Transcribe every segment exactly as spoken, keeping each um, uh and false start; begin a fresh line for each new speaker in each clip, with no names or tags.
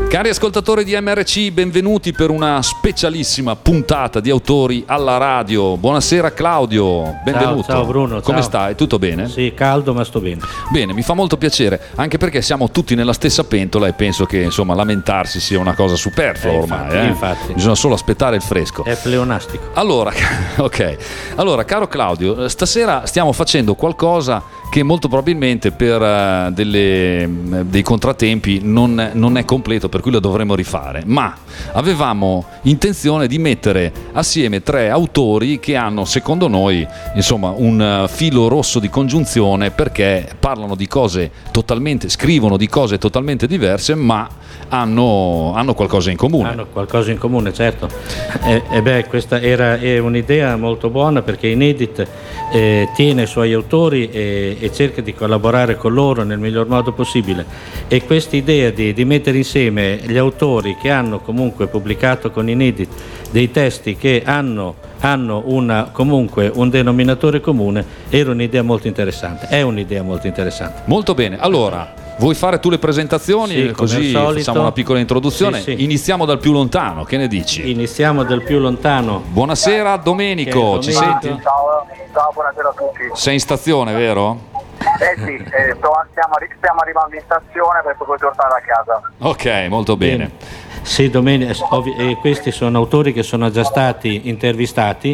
Cari ascoltatori di M R C, benvenuti per una specialissima puntata di Autori alla radio. Buonasera Claudio, benvenuto.
Ciao, ciao Bruno.
Come
ciao.
stai? Tutto bene?
Sì, caldo ma sto bene.
Bene, mi fa molto piacere, anche perché siamo tutti nella stessa pentola e penso che insomma lamentarsi sia una cosa superflua
Eh,
ormai.
infatti,
eh?
infatti.
Bisogna solo aspettare il fresco.
È pleonastico.
Allora, ok. Allora, caro Claudio, stasera stiamo facendo qualcosa che molto probabilmente per uh, delle, dei contratempi non, non è completo, per cui lo dovremo rifare, ma avevamo intenzione di mettere assieme tre autori che hanno, secondo noi, insomma, un uh, filo rosso di congiunzione, perché parlano di cose totalmente, scrivono di cose totalmente diverse, ma hanno, hanno qualcosa in comune.
Hanno qualcosa in comune, certo. E, e beh, questa era è un'idea molto buona, perché Inedit eh, tiene i suoi autori e, e cerca di collaborare con loro nel miglior modo possibile, e questa idea di, di mettere insieme gli autori che hanno comunque pubblicato con Inedit dei testi che hanno, hanno una, comunque un denominatore comune era un'idea molto interessante, è un'idea molto interessante.
Molto bene, allora vuoi fare tu le presentazioni?
Sì,
così facciamo una piccola introduzione.
Sì, sì.
Iniziamo dal più lontano, che ne dici?
Iniziamo dal più lontano.
Buonasera Domenico, ci
Domenico.
senti?
Ciao, ciao, buonasera a tutti.
Sei in stazione, vero?
Eh sì, eh, sto- stiamo, arri- stiamo arrivando in stazione per poi tornare a casa.
Ok, molto bene.
Sì, Domenico, ovvi- e questi sono autori che sono già stati intervistati,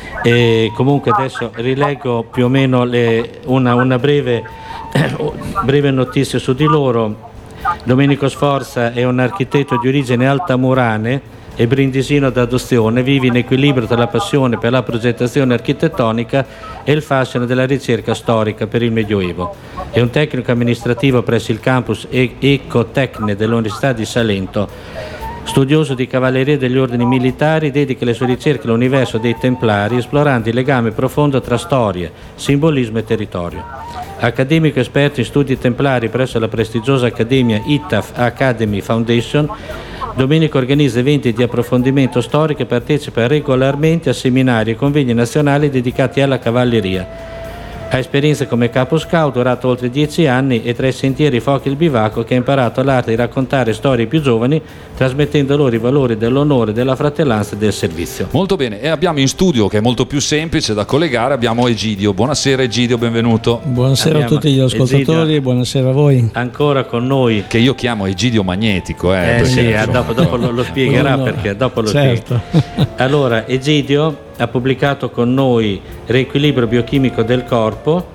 e comunque adesso rileggo più o meno le- una, una breve, breve notizia su di loro. Domenico Sforza è un architetto di origine altamurane e brindisino d'adozione, vive in equilibrio tra la passione per la progettazione architettonica e il fascino della ricerca storica per il Medioevo. È un tecnico amministrativo presso il campus e- Ecotecne dell'Università di Salento. Studioso di cavalleria degli ordini militari, dedica le sue ricerche all'universo dei Templari, esplorando il legame profondo tra storia, simbolismo e territorio. Accademico esperto in studi templari presso la prestigiosa accademia I T A F Academy Foundation, Domenico organizza eventi di approfondimento storico e partecipa regolarmente a seminari e convegni nazionali dedicati alla cavalleria. Ha esperienza come capo scout, durato oltre dieci anni, e tra i sentieri, i fuochi e il bivacco, che ha imparato l'arte di raccontare storie ai più giovani, trasmettendo loro i valori dell'onore, della fratellanza e del servizio.
Molto bene, e abbiamo in studio, che è molto più semplice da collegare, abbiamo Egidio. Buonasera Egidio, benvenuto.
Buonasera
Abbiamo
a tutti gli ascoltatori
Egidio.
e buonasera a voi.
Ancora con noi.
Che io chiamo Egidio Magnetico. Eh,
Eh
perché,
sì, eh,
insomma,
dopo, dopo lo, lo spiegherà,
Bruno,
perché dopo lo
certo.
spiega. Allora, Egidio ha pubblicato con noi Riequilibrio biochimico del corpo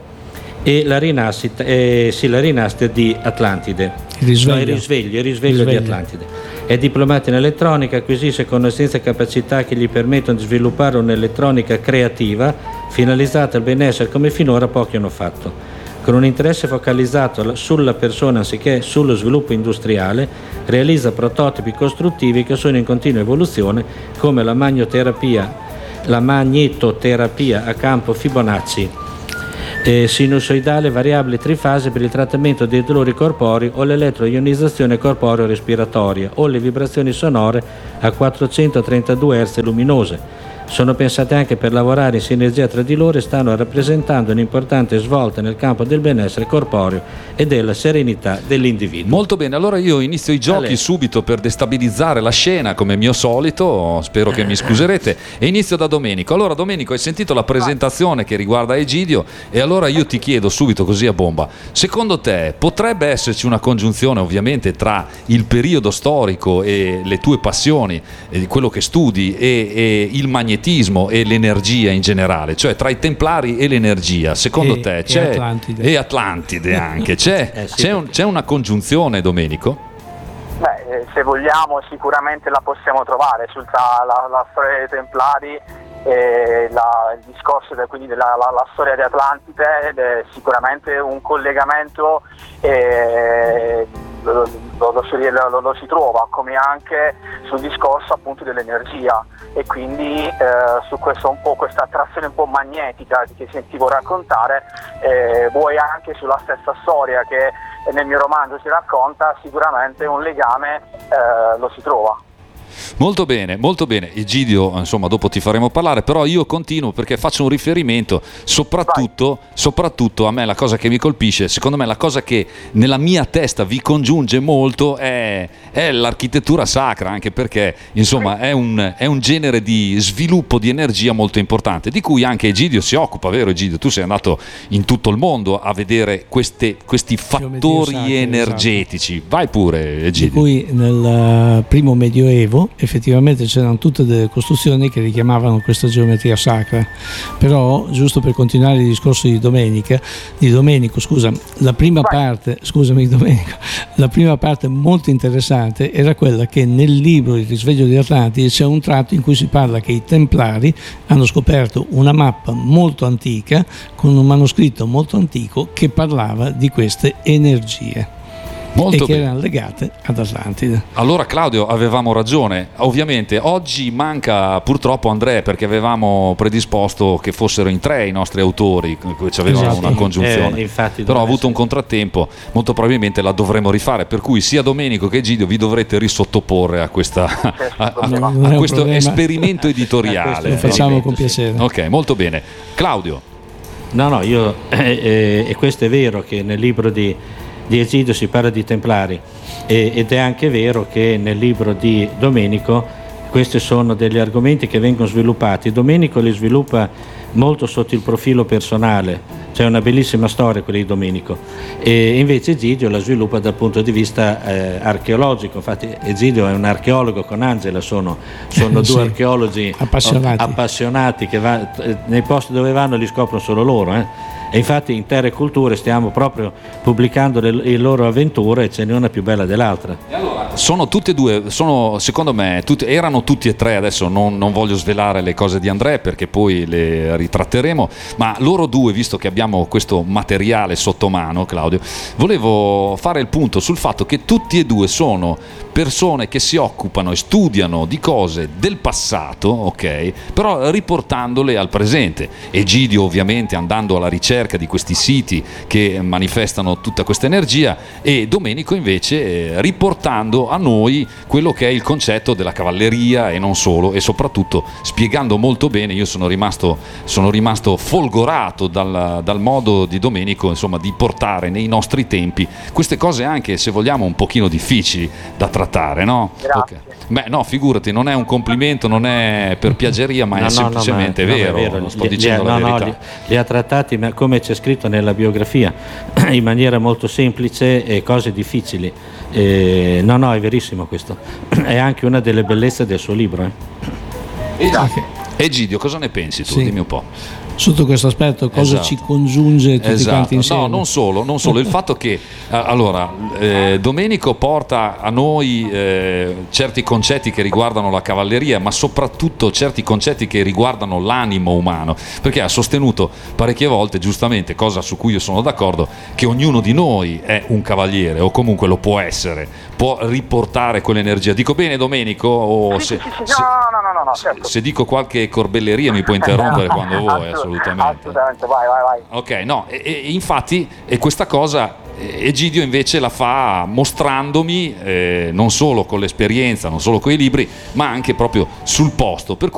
e la rinascita, eh, sì, la rinascita di Atlantide.
Il risveglio.
No, il risveglio, il risveglio di
Risveglio.
Atlantide. È diplomato in elettronica, acquisisce conoscenze e capacità che gli permettono di sviluppare un'elettronica creativa finalizzata al benessere, come finora pochi hanno fatto. Con un interesse focalizzato sulla persona anziché sullo sviluppo industriale, realizza prototipi costruttivi che sono in continua evoluzione, come la magnoterapia, la magnetoterapia a campo Fibonacci, eh, sinusoidale variabile trifase per il trattamento dei dolori corporei, o l'elettroionizzazione corporeo-respiratoria, o le vibrazioni sonore a quattrocentotrentadue hertz luminose. Sono pensate anche per lavorare in sinergia tra di loro e stanno rappresentando un'importante svolta nel campo del benessere corporeo e della serenità dell'individuo.
Molto bene, allora io inizio i giochi
Allez.
subito per destabilizzare la scena, come mio solito, spero che mi scuserete, e inizio da Domenico. Allora Domenico, hai sentito la presentazione che riguarda Egidio, e allora io ti chiedo subito, così a bomba, secondo te potrebbe esserci una congiunzione ovviamente tra il periodo storico e le tue passioni, e quello che studi, e, e il magnetismo e l'energia in generale, cioè tra i Templari e l'energia, secondo
E-
te
e
c'è
Atlantide.
e Atlantide anche c'è,
Eh sì,
c'è, un- c'è una congiunzione, Domenico?
Beh, eh, se vogliamo sicuramente la possiamo trovare sul tra la, la storia dei Templari e la, il discorso de, quindi della la, la storia di Atlantide, ed è sicuramente un collegamento, eh, lo, lo, lo, si, lo, lo si trova, come anche sul discorso appunto dell'energia, e quindi eh, su questo un po', questa attrazione un po' magnetica che sentivo raccontare, eh, vuoi anche sulla stessa storia che nel mio romanzo si racconta, sicuramente un legame eh, lo si trova.
Molto bene, molto bene. Egidio, insomma, dopo ti faremo parlare, però io continuo perché faccio un riferimento soprattutto, soprattutto a me la cosa che mi colpisce, secondo me la cosa che nella mia testa vi congiunge molto è, è l'architettura sacra, anche perché insomma è un, è un genere di sviluppo di energia molto importante, di cui anche Egidio si occupa, vero Egidio? Tu sei andato in tutto il mondo a vedere queste, questi fattori
sacre,
energetici. Esatto. Vai pure Egidio.
Di cui nel primo medioevo effettivamente c'erano tutte delle costruzioni che richiamavano questa geometria sacra, però giusto per continuare il discorso di domenica di Domenico scusa la prima parte scusami Domenico la prima parte molto interessante era quella che nel libro Il risveglio di Atlantide c'è un tratto in cui si parla che i Templari hanno scoperto una mappa molto antica con un manoscritto molto antico che parlava di queste energie. Molto e che bene. Erano legate ad Atlantide.
Allora Claudio, avevamo ragione. Ovviamente oggi manca purtroppo Andrea, perché avevamo predisposto che fossero in tre i nostri autori, ci avevano esatto. una congiunzione,
eh, infatti,
però ho avuto un contrattempo, molto probabilmente la dovremo rifare, per cui sia Domenico che Egidio vi dovrete risottoporre a, questa, a, a, a, a questo esperimento editoriale.
Lo facciamo con piacere.
Ok, molto bene. Claudio.
No, no, io eh, eh, e questo è vero che nel libro di di Egidio si parla di Templari e, ed è anche vero che nel libro di Domenico questi sono degli argomenti che vengono sviluppati. Domenico li sviluppa molto sotto il profilo personale, c'è una bellissima storia quella di Domenico, e invece Egidio la sviluppa dal punto di vista eh, archeologico. Infatti Egidio è un archeologo con Angela, sono, sono
sì,
due archeologi
appassionati,
appassionati che va, nei posti dove vanno li scoprono solo loro, eh. E infatti in Terre e Culture stiamo proprio pubblicando le, le loro avventure e ce n'è una più bella dell'altra.
E allora, sono tutte e due, sono, secondo me, tutti, erano tutti e tre, adesso non, non voglio svelare le cose di Andrea perché poi le ritratteremo, ma loro due, visto che abbiamo questo materiale sotto mano, Claudio, volevo fare il punto sul fatto che tutti e due sono persone che si occupano e studiano di cose del passato, ok, però riportandole al presente. Egidio ovviamente andando alla ricerca di questi siti che manifestano tutta questa energia, e Domenico invece eh, riportando a noi quello che è il concetto della cavalleria e non solo, e soprattutto spiegando molto bene. Io sono rimasto, sono rimasto folgorato dal, dal modo di Domenico, insomma, di portare nei nostri tempi queste cose anche, se vogliamo, un pochino difficili da trattare, no?
Grazie.
Okay. Beh, no, figurati, non è un complimento, non è per piaggeria, ma
no,
è
no,
semplicemente
no, ma,
vero,
no, è vero.
lo sto
Li,
dicendo
li,
la
no,
verità.
No, li, li ha trattati, ma come c'è scritto nella biografia, in maniera molto semplice e cose difficili. Eh, no, no, è verissimo questo. È anche una delle bellezze del suo libro. Eh.
Esatto. Egidio, cosa ne pensi tu?
Sì.
Dimmi un po'.
Sotto questo aspetto cosa
esatto.
ci congiunge tutti
esatto.
quanti insieme?
No, non solo, non solo. Il fatto che eh, allora eh, Domenico porta a noi eh, certi concetti che riguardano la cavalleria, ma soprattutto certi concetti che riguardano l'animo umano, perché ha sostenuto parecchie volte, giustamente, cosa su cui io sono d'accordo, che ognuno di noi è un cavaliere, o comunque lo può essere, può riportare quell'energia. Dico bene, Domenico? O se,
sì, sì, sì.
se,
no, no, no, no, no, certo.
se dico qualche corbelleria mi puoi interrompere quando vuoi, assolutamente.
Assolutamente, vai, vai, vai.
Ok, no, e, e infatti e questa cosa Egidio invece la fa mostrandomi eh, non solo con l'esperienza, non solo con i libri, ma anche proprio sul posto, per cui